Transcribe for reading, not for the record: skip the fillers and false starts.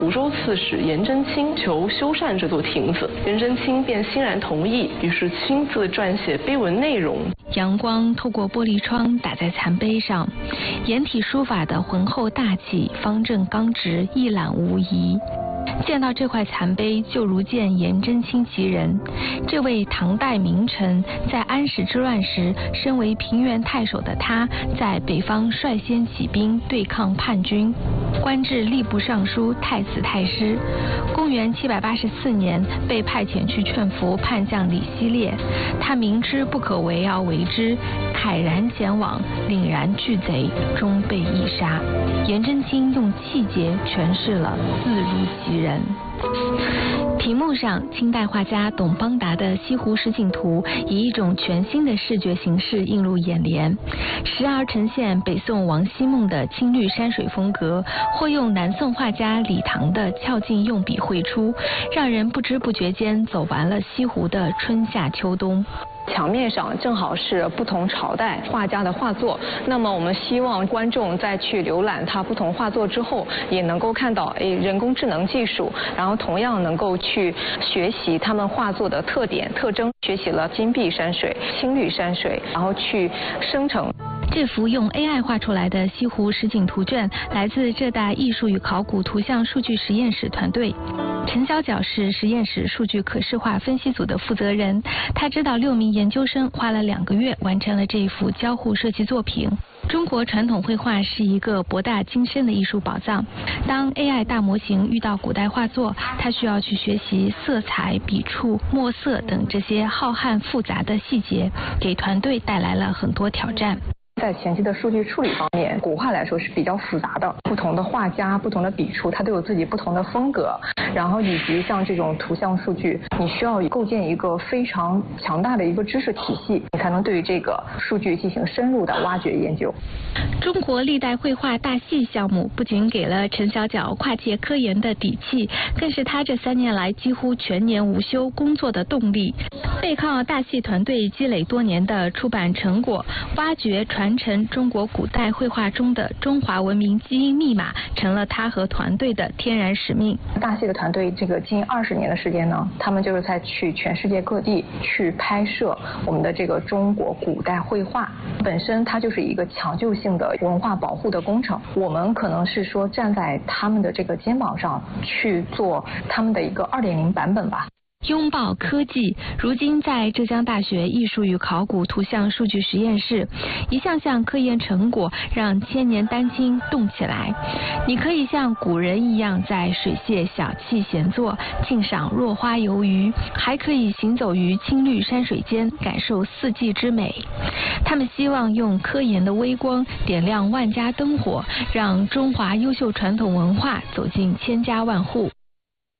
湖州刺史颜真卿求修缮这座亭子，颜真卿便欣然同意，于是亲自撰写碑文内容。 阳光透过玻璃窗打在残碑上，颜体书法的浑厚大气、方正刚直，一览无遗。见到这块残碑，就如见颜真卿其人。这位唐代名臣，在安史之乱时，身为平原太守的他，在北方率先起兵对抗叛军，官至吏部尚书、太子太师。公元784年，被派遣去劝服叛将李希烈，他明知不可为而为之，慨然前往，凛然拒贼，终被缢杀。颜真卿用气节诠释了字如其人。屏幕上，清代画家董邦达的《西湖十景图》以一种全新的视觉形式映入眼帘，时而呈现北宋王希孟的青绿山水风格，或用南宋画家李唐的俏劲用笔绘出，让人不知不觉间走完了西湖的春夏秋冬。 墙面上正好是不同朝代画家的画作，那么我们希望观众在去浏览他不同画作之后，也能够看到人工智能技术，然后同样能够去学习他们画作的特点特征，学习了金碧山水、青绿山水，然后去生成。 这幅用 AI 画出来的西湖实景图卷来自浙大艺术与考古图像数据实验室团队。陈小角是实验室数据可视化分析组的负责人，他指导6名研究生花了2个月完成了这一幅交互设计作品。中国传统绘画是一个博大精深的艺术宝藏。当 AI 大模型遇到古代画作，它需要去学习色彩、笔触、墨色等这些浩瀚复杂的细节，给团队带来了很多挑战。 在前期的数据处理方面，古画来说是比较复杂的，不同的画家、不同的笔触，它都有自己不同的风格。然后以及像这种图像数据，你需要构建一个非常强大的一个知识体系，你才能对于这个数据进行深入的挖掘研究。 中国历代绘画大系项目不仅给了陈小角跨界科研的底气，更是他这3年来几乎全年无休工作的动力。背靠大系团队积累多年的出版成果，挖掘传承中国古代绘画中的中华文明基因密码，成了他和团队的天然使命。 大系的团队这个近20年的时间呢，他们就是在去全世界各地去拍摄我们的这个中国古代绘画，本身它就是一个抢救性的文化保护的工程。我们可能是说站在他们的这个肩膀上去做他们的一个2.0版本吧。 拥抱科技，如今在浙江大学艺术与考古图像数据实验室，一项项科研成果让千年丹青动起来。你可以像古人一样在水榭小憩闲坐，欣赏落花游鱼，还可以行走于青绿山水间，感受四季之美。他们希望用科研的微光点亮万家灯火，让中华优秀传统文化走进千家万户。